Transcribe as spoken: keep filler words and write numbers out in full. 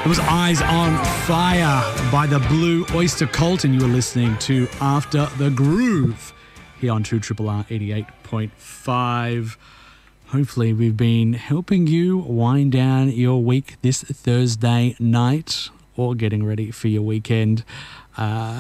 It was Eyes on Fire by the Blue Oyster Cult, and you were listening to After the Groove here on two R R R eighty-eight point five. Hopefully we've been helping you wind down your week this Thursday night or getting ready for your weekend. Uh,